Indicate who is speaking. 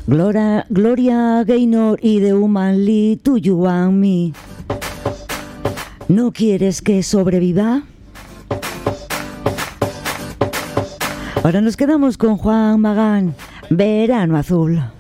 Speaker 1: Gloria Gaynor y The Human League, To You and Me. ¿No quieres que sobreviva? Ahora nos quedamos con Juan Magán, Verano Azul.